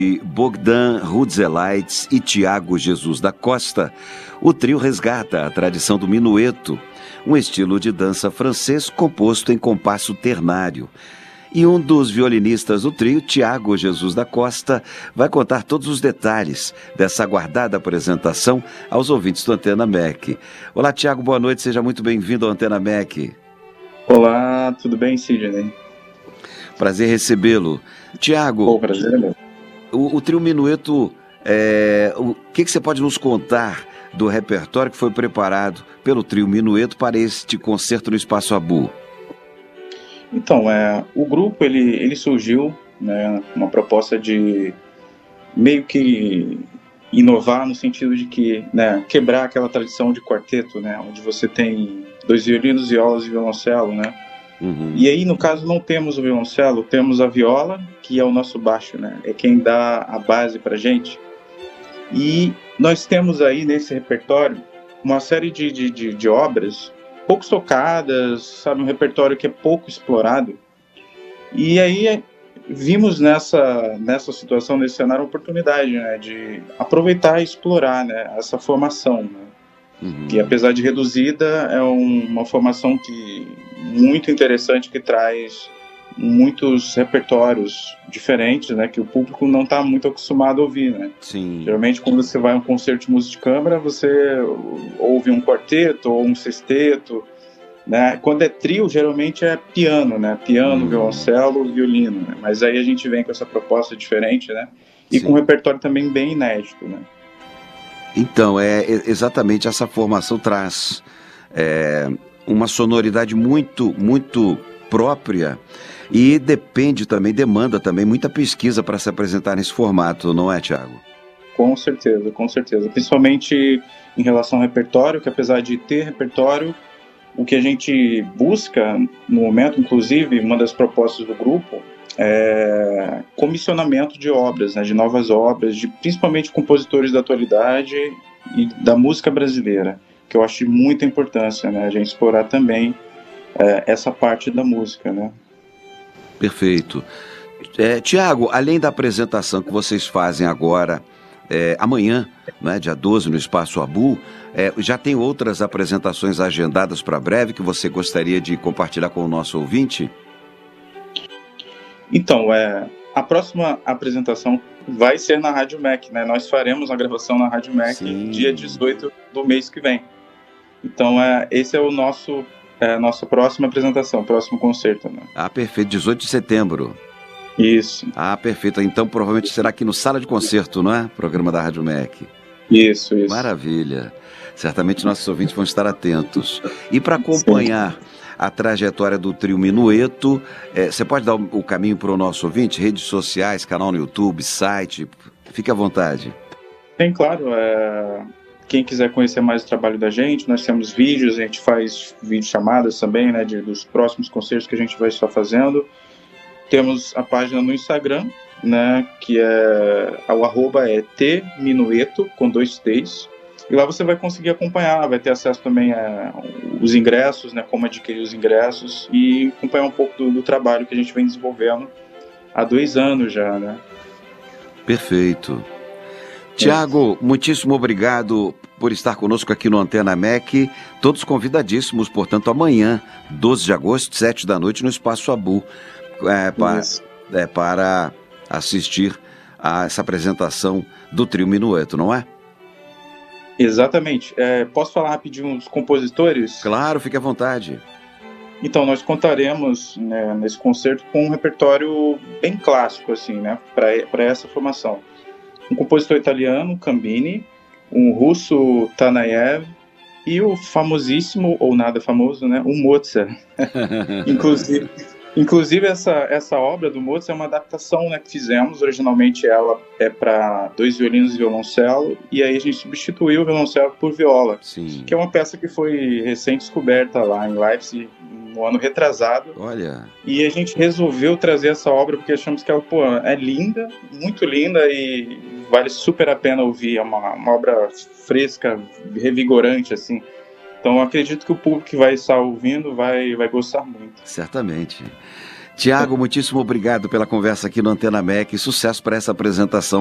Bogdan Rudzelaitis e Tiago Jesus da Costa, o trio resgata a tradição do minueto, um estilo de dança francês composto em compasso ternário. E um dos violinistas do trio, Tiago Jesus da Costa, vai contar todos os detalhes dessa aguardada apresentação aos ouvintes do Antena MEC. Olá, Tiago, boa noite, seja muito bem-vindo ao Antena MEC. Olá, tudo bem, Sidney? Prazer recebê-lo. Tiago, prazer é meu. O trio Minueto, o que você pode nos contar do repertório que foi preparado pelo trio Minueto para este concerto no Espaço Abu? Então, o grupo ele surgiu, né, uma proposta de meio que inovar no sentido de que, né, quebrar aquela tradição de quarteto, né, onde você tem 2 violinos, violas e violoncelo, né? Uhum. E aí, no caso, não temos o violoncelo, temos a viola, que é o nosso baixo, né? É quem dá a base pra gente. E nós temos aí nesse repertório uma série de obras pouco tocadas, sabe? Um repertório que é pouco explorado. E aí vimos nessa situação, nesse cenário, a oportunidade, né? De aproveitar e explorar, né? Essa formação, né? Uhum. Que apesar de reduzida, é uma formação muito interessante, que traz muitos repertórios diferentes, né, que o público não está muito acostumado a ouvir, né? Sim. Geralmente, quando você vai a um concerto de música de câmara, você ouve um quarteto ou um sexteto, né? Quando é trio, geralmente é piano, né? Piano, violoncelo, violino, né? Mas aí a gente vem com essa proposta diferente, né? E Sim. com um repertório também bem inédito, né? Então, exatamente essa formação traz uma sonoridade muito, muito própria e demanda também muita pesquisa para se apresentar nesse formato, não é, Tiago? Com certeza, com certeza. Principalmente em relação ao repertório, que apesar de ter repertório, o que a gente busca no momento, inclusive, uma das propostas do grupo, é comissionamento de obras, né, de novas obras, principalmente compositores da atualidade e da música brasileira, que eu acho de muita importância, né, a gente explorar também essa parte da música, né. Perfeito. Tiago, além da apresentação que vocês fazem agora, amanhã, né, dia 12, no Espaço Abu, já tem outras apresentações agendadas para breve que você gostaria de compartilhar com o nosso ouvinte? Então, a próxima apresentação vai ser na Rádio MEC, né? Nós faremos a gravação na Rádio MEC. Sim. Dia 18 do mês que vem. Então, esse é o nossa próxima apresentação, próximo concerto, né? Ah, perfeito, 18 de setembro. Isso. Ah, perfeito. Então, provavelmente será aqui no Sala de Concerto, não é? Programa da Rádio MEC. Isso. Maravilha. Certamente nossos ouvintes vão estar atentos. E para acompanhar a trajetória do trio Minueto, você pode dar o caminho para o nosso ouvinte? Redes sociais, canal no YouTube, site, fique à vontade. Tem, claro. Quem quiser conhecer mais o trabalho da gente, nós temos vídeos, a gente faz videochamadas também, né, dos próximos concertos que a gente vai estar fazendo. Temos a página no Instagram, né, que o arroba é tminueto, com 2 T's. E lá você vai conseguir acompanhar, vai ter acesso também os ingressos, né, como adquirir os ingressos e acompanhar um pouco do trabalho que a gente vem desenvolvendo há 2 anos já, né? Perfeito. Tiago, muitíssimo obrigado por estar conosco aqui no Antena MEC. Todos convidadíssimos, portanto, amanhã, 12 de agosto, 7 da noite, no Espaço Abu, para assistir a essa apresentação do trio Minueto, não é? Exatamente. Posso falar rapidinho dos compositores? Claro, fique à vontade. Então, nós contaremos, né, nesse concerto com um repertório bem clássico, assim, né, para essa formação. Um compositor italiano, Cambini, um russo, Tanaev, e o famosíssimo, ou nada famoso, né, o Mozart. Inclusive essa obra do Mozart é uma adaptação, né, que fizemos. Originalmente ela é para 2 violinos e violoncelo, e aí a gente substituiu o violoncelo por viola. Sim. Que é uma peça que foi recém-descoberta lá em Leipzig, no ano retrasado. Olha. E a gente resolveu trazer essa obra porque achamos que ela, é linda, muito linda, e vale super a pena ouvir. É uma obra fresca, revigorante, assim. Então, eu acredito que o público que vai estar ouvindo vai gostar muito. Certamente. Tiago, muitíssimo obrigado pela conversa aqui no Antena MEC e sucesso para essa apresentação